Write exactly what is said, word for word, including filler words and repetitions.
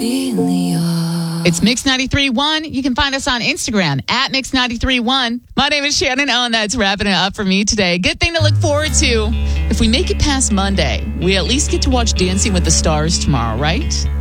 It's Mix ninety-three point one. You can find us on Instagram at Mix ninety-three point one. My name is Shannon Owen. That's wrapping it up for me today. Good thing to look forward to. If we make it past Monday, we at least get to watch Dancing with the Stars tomorrow, right?